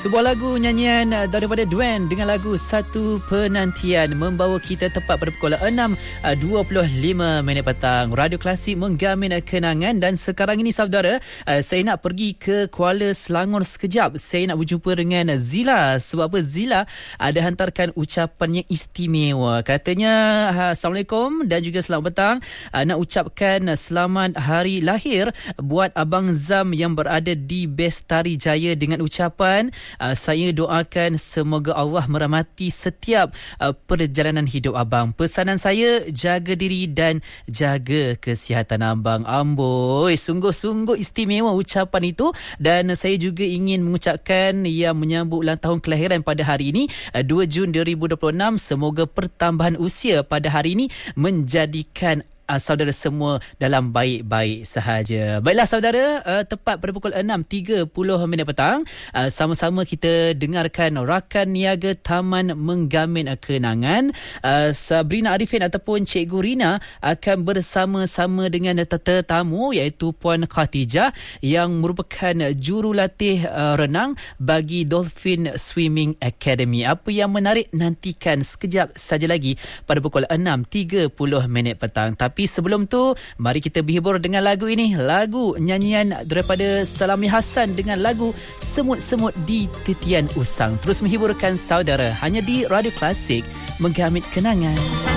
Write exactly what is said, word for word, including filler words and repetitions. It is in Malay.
Sebuah lagu nyanyian daripada Dwayne dengan lagu Satu Penantian membawa kita tepat pada pukul enam dua puluh lima minit petang. Radio Klasik menggamin kenangan dan sekarang ini saudara, saya nak pergi ke Kuala Selangor sekejap. Saya nak berjumpa dengan Zila. Sebab apa? Zila ada hantarkan ucapan yang istimewa. Katanya, Assalamualaikum dan juga selamat petang. Nak ucapkan selamat hari lahir buat Abang Zam yang berada di Bestari Jaya dengan ucapan Uh, saya doakan semoga Allah merahmati setiap uh, perjalanan hidup abang. Pesanan saya, jaga diri dan jaga kesihatan abang. Amboi, sungguh-sungguh istimewa ucapan itu. Dan saya juga ingin mengucapkan yang menyambut ulang tahun kelahiran pada hari ini, uh, dua Jun dua ribu dua puluh enam. Semoga pertambahan usia pada hari ini menjadikan Uh, saudara semua dalam baik-baik sahaja. Baiklah saudara, uh, tepat pada pukul enam tiga puluh minit petang, uh, sama-sama kita dengarkan Rakan Niaga Taman Menggamin Kenangan. uh, Sabrina Arifin ataupun Cikgu Rina akan bersama-sama dengan tetamu iaitu Puan Khatijah yang merupakan jurulatih uh, renang bagi Dolphin Swimming Academy. Apa yang menarik, nantikan sekejap saja lagi pada pukul enam tiga puluh minit petang. Tapi sebelum tu, mari kita berhibur dengan lagu ini. Lagu nyanyian daripada Salami Hasan dengan lagu Semut-Semut di Titian Usang. Terus menghiburkan saudara hanya di Radio Klasik Menggamit Kenangan.